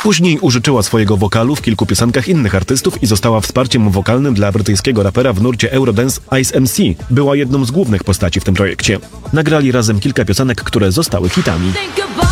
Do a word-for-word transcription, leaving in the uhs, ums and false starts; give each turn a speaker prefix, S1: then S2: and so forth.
S1: Później użyczyła swojego wokalu w kilku piosenkach innych artystów i została wsparciem wokalnym dla brytyjskiego rapera w nurcie Eurodance Ice M C. Była jedną z głównych postaci w tym projekcie. Nagrali razem kilka piosenek, które zostały hitami.